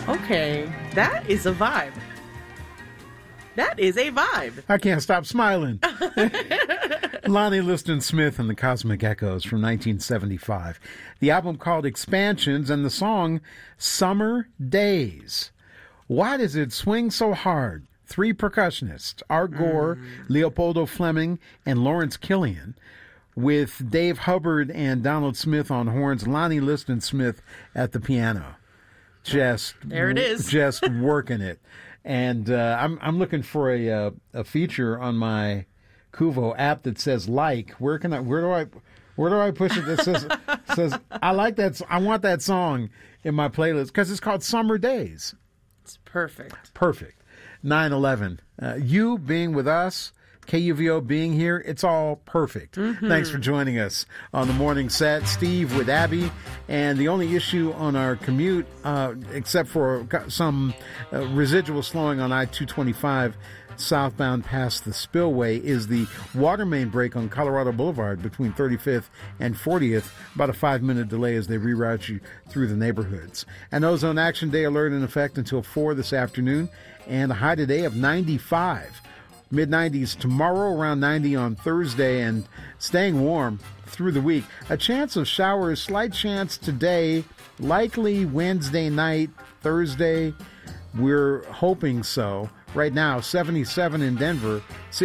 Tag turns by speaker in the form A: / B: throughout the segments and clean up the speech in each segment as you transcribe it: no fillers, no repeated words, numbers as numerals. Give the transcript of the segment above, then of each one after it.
A: Okay, that is a vibe. That is a vibe.
B: I can't stop smiling. Lonnie Liston Smith and the Cosmic Echoes from 1975. The album called Expansions and the song Summer Days. Why does it swing so hard? Three percussionists, Art Gore, Leopoldo Fleming, and Lawrence Killian, with Dave Hubbard and Donald Smith on horns, Lonnie Liston Smith at the piano.
A: There it is.
B: Just working it. And I'm looking for a feature on my Kuvo app that says like. Where do I push it? That says I like that. I want that song in my playlist because it's called Summer Days.
A: It's perfect.
B: Perfect. 9/11. You being with us, KUVO being here, it's all perfect. Thanks for joining us on the morning set. Steve with Abby. And the only issue on our commute, except for some residual slowing on I-225 southbound past the spillway, is the water main break on Colorado Boulevard between 35th and 40th. About a 5-minute delay as they reroute you through the neighborhoods. An ozone action day alert in effect until 4 this afternoon, and a high today of 95. Mid-90s tomorrow, around 90 on Thursday, and staying warm through the week. A chance of showers, slight chance today, likely Wednesday night, Thursday. We're hoping so. Right now, 77 in Denver,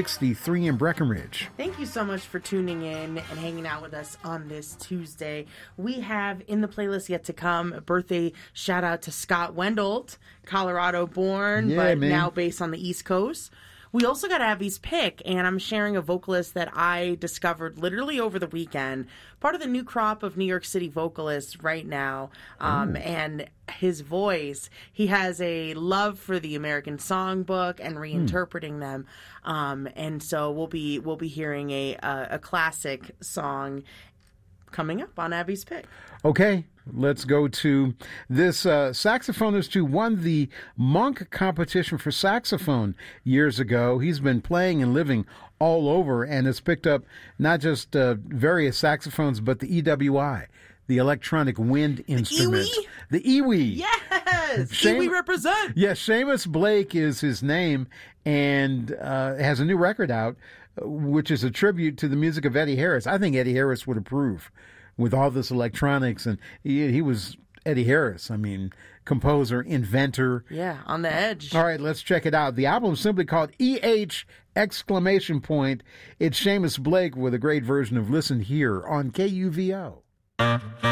B: 63 in Breckenridge.
A: Thank you so much for tuning in and hanging out with us on this Tuesday. We have in the playlist yet to come a birthday shout out to Scott Wendold, Colorado born, now based on the East Coast. We also got Abby's pick, and I'm sharing a vocalist that I discovered literally over the weekend. Part of the new crop of New York City vocalists right now. And his voice, he has a love for the American songbook and reinterpreting them. And so we'll be hearing a classic song coming up on Abby's pick.
B: Okay, let's go to this saxophonist who won the Monk competition for saxophone years ago. He's been playing and living all over and has picked up not just various saxophones, but the EWI, the electronic wind instrument. The EWI.
A: Yes! EWI represent!
B: Yes, Seamus Blake is his name, and has a new record out, which is a tribute to the music of Eddie Harris. I think Eddie Harris would approve with all this electronics, and he was Eddie Harris. I mean, composer, inventor.
A: Yeah, on the edge.
B: All right, let's check it out. The album is simply called EH! It's Seamus Blake with a great version of Listen Here on KUVO.